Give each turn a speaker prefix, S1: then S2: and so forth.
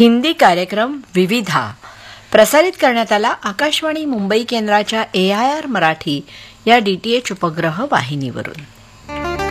S1: हिंदी कार्यक्रम विविधा प्रसारित करण्यात आला आकाशवाणी मुंबई केंद्राच्या AIR मराठी या DTH उपग्रह वाहिनीवरून.